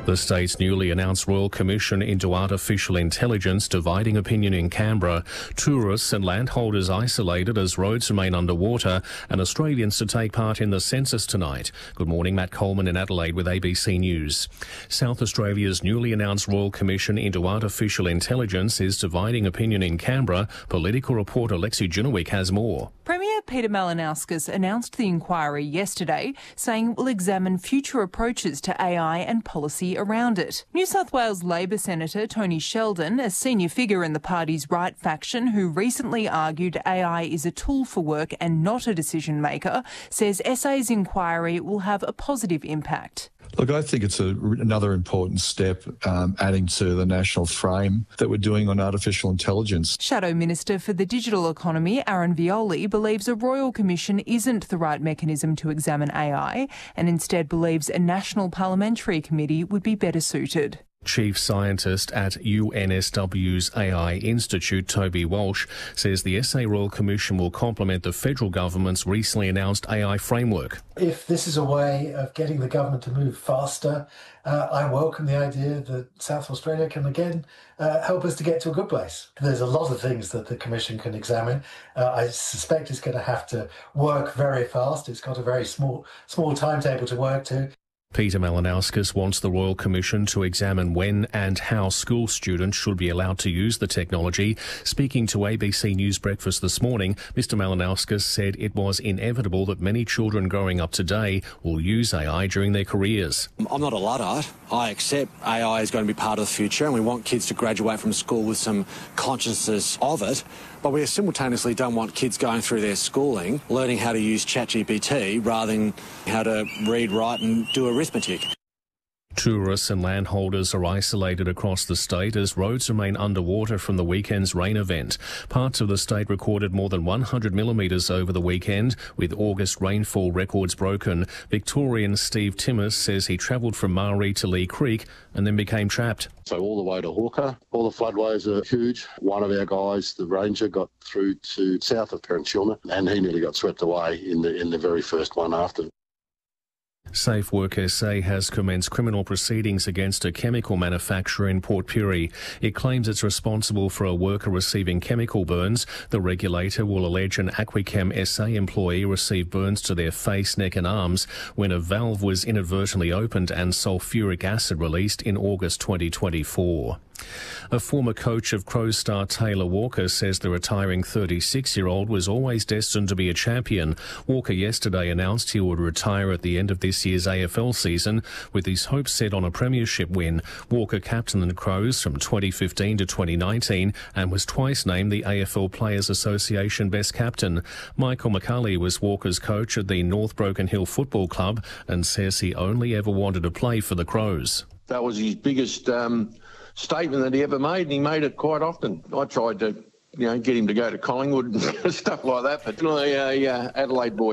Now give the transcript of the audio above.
The state's newly announced Royal Commission into Artificial Intelligence dividing opinion in Canberra, tourists and landholders isolated as roads remain underwater, and Australians to take part in the census tonight. Good morning, Matt Coleman in Adelaide with ABC News. South Australia's newly announced Royal Commission into Artificial Intelligence is dividing opinion in Canberra. Political reporter Lexi Junowick has more. Premier Peter Malinauskas announced the inquiry yesterday, saying it will examine future approaches to AI and policy around it. New South Wales Labor Senator Tony Sheldon, a senior figure in the party's right faction who recently argued AI is a tool for work and not a decision maker, says SA's inquiry will have a positive impact. Look, I think it's another important step adding to the national frame that we're doing on artificial intelligence. Shadow Minister for the Digital Economy, Aaron Violi, believes a Royal Commission isn't the right mechanism to examine AI and instead believes a national parliamentary committee would be better suited. Chief Scientist at UNSW's AI Institute, Toby Walsh, says the SA Royal Commission will complement the federal government's recently announced AI framework. If this is a way of getting the government to move faster, I welcome the idea that South Australia can again help us to get to a good place. There's a lot of things that the Commission can examine. I suspect it's going to have to work very fast. It's got a very small timetable to work to. Peter Malinauskas wants the Royal Commission to examine when and how school students should be allowed to use the technology. Speaking to ABC News Breakfast this morning, Mr Malinauskas said it was inevitable that many children growing up today will use AI during their careers. I'm not a Luddite. I accept AI is going to be part of the future and we want kids to graduate from school with some consciousness of it. But we simultaneously don't want kids going through their schooling learning how to use ChatGPT rather than how to read, write and do arithmetic. Tourists and landholders are isolated across the state as roads remain underwater from the weekend's rain event. Parts of the state recorded more than 100 millimetres over the weekend, with August rainfall records broken. Victorian Steve Timmis says he travelled from Marie to Lee Creek and then became trapped. So all the way to Hawker, all the floodways are huge. One of our guys, the ranger, got through to south of Perenchilna and he nearly got swept away in the very first one after. Safe Work SA has commenced criminal proceedings against a chemical manufacturer in Port Pirie. It claims it's responsible for a worker receiving chemical burns. The regulator will allege an Aquichem SA employee received burns to their face, neck and arms when a valve was inadvertently opened and sulfuric acid released in August 2024. A former coach of Crows star Taylor Walker says the retiring 36-year-old was always destined to be a champion. Walker yesterday announced he would retire at the end of this year's AFL season with his hopes set on a premiership win. Walker captained the Crows from 2015 to 2019 and was twice named the AFL Players Association Best Captain. Michael McCulley was Walker's coach at the North Broken Hill Football Club and says he only ever wanted to play for the Crows. That was his biggest statement that he ever made, and he made it quite often. I tried to, get him to go to Collingwood and stuff like that, but Adelaide boy.